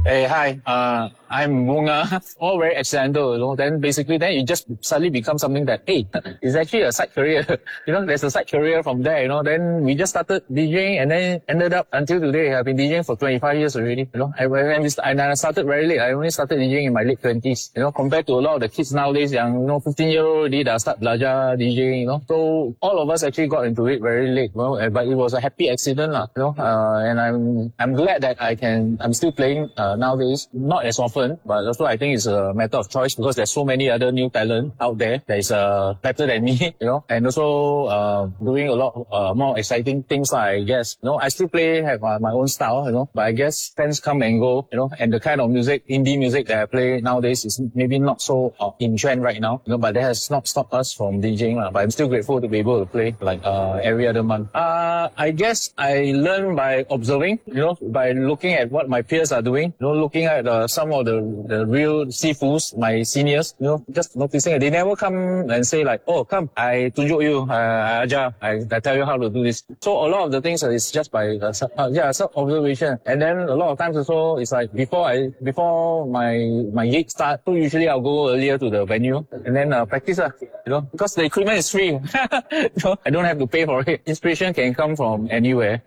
Hey, hi. I'm Bunga. All very accidental, Then basically, then it just suddenly becomes something that, hey, it's actually a side career. There's a side career from there, Then we just started DJing and then ended up until today. I've been DJing for 25 years already, And I started very late. I only started DJing in my late 20s, compared to a lot of the kids nowadays, 15-year-old already, they start belajar DJing, So all of us actually got into it very late, but it was a happy accident, and I'm glad that I'm still playing, nowadays, not as often, but also I think it's a matter of choice because there's so many other new talent out there that is better than me, and also doing a lot more exciting things, I guess. I still have my own style, but I guess fans come and go, and the kind of music, indie music that I play nowadays is maybe not so in trend right now, but that has not stopped us from DJing, but I'm still grateful to be able to play like every other month. I guess I learn by observing, by looking at what my peers are doing, looking at some of the real sifus, my seniors, just noticing they never come and say like, oh, come, I tunjuk you, ajar, I tell you how to do this. So a lot of the things is just by self-observation. And then a lot of times also, it's like before my gig start, so usually I'll go earlier to the venue and then practice, because the equipment is free. I don't have to pay for it. Inspiration can come from anywhere,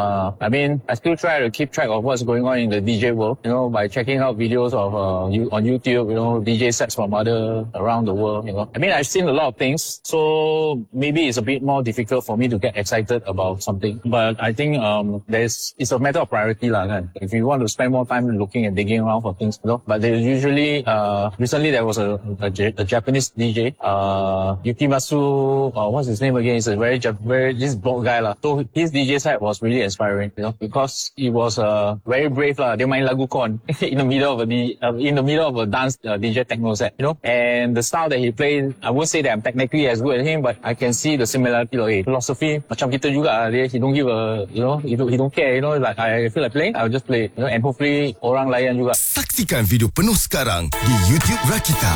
I still try to keep track of what's going on in the DJ world, by checking out videos of on YouTube, DJ sets from around the world, I've seen a lot of things, so maybe it's a bit more difficult for me to get excited about something. But I think it's a matter of priority, If you want to spend more time looking and digging around for things, But there's usually recently there was a Japanese DJ, Yukimasu, what's his name again? He's a very this broad guy, So his DJ set was really inspiring, because he was very brave, Dia main lagu kon in the middle of a dance DJ techno set, And the style that he played, I won't say that I'm technically as good as him, but I can see the similarity. Philosophy macam kita juga, he don't give a, he don't care, Like I feel like playing, I'll just play, And hopefully orang layan juga. Saksikan video penuh sekarang di YouTube Rakita.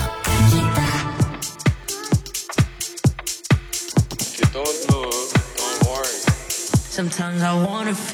If you don't look, don't worry. Sometimes I wanna feel